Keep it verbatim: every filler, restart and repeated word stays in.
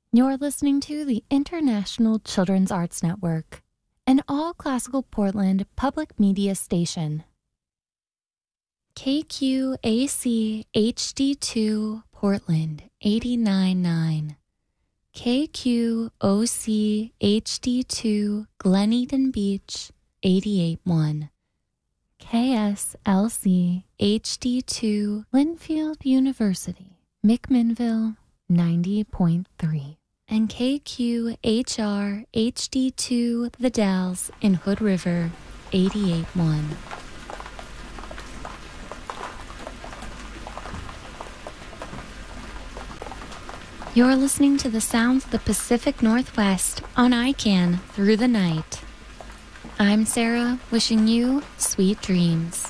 You're listening to the International Children's Arts Network, an all-classical Portland public media station. K Q A C H D two Portland eighty-nine point nine. K Q O C H D two Glen Eden Beach eighty-eight point one. K S L C H D two Linfield University, McMinnville ninety point three. And K Q H R H D two The Dalles in Hood River eighty-eight point one. You're listening to the sounds of the Pacific Northwest on I C A N Through the Night. I'm Sarah, wishing you sweet dreams.